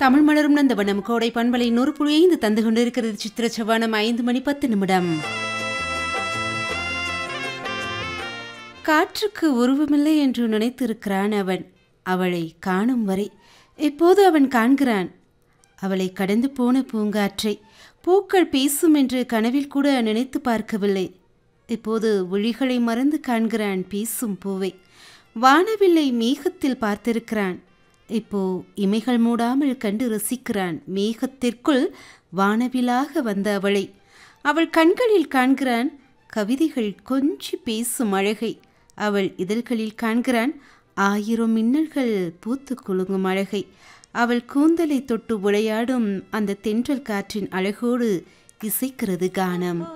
தமிழ் மலரும் நந்தவனம் கோடை பண்பலை 100.5 தந்து கொண்டிருக்கிறது. சித்திர சவானம் 5 மணி 10 நிமிடம். காற்றுக்கு உருவமில்லை என்று நினைத்திருக்கிறான் அவன். அவளை காணும் வரை இப்போது அவன் காண்கிறான் அவளை கடந்து போன பூங்காற்றை. பூக்கள் பேசும் என்று கனவில் கூட நினைத்து பார்க்கவில்லை. இப்போது விழிகளை மறந்து காண்கிறான் பேசும் பூவை. வானவில்லை மேகத்தில் பார்த்திருக்கிறான். இப்போ இமைகள் மூடாமல் கண்டு ரசிக்கிறான் மேகத்திற்குள் வானவிலாக வந்த அவளை. அவள் கண்களில் காண்கிறான் கவிதைகள் கொஞ்சி பேசும் அழகை. அவள் இதழ்களில் காண்கிறான் 1000 மின்னல்கள் பூத்து குலுங்கும் அழகை. அவள் கூந்தலை தொட்டு விளையாடும் அந்த தென்றல் காற்றின் அழகோடு இசைக்கிறது கானம்.